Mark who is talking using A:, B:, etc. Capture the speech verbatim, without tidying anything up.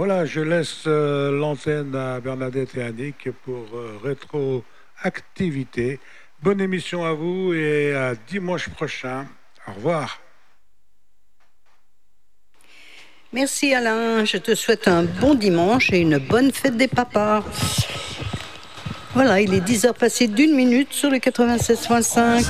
A: Voilà, je laisse euh, l'antenne à Bernadette et Annick pour euh, rétroactivité. Bonne émission à vous et à dimanche prochain. Au revoir.
B: Merci Alain, je te souhaite un bon dimanche et une bonne fête des papas. Voilà, il est dix heures passées d'une minute sur le quatre-vingt-seize virgule cinq.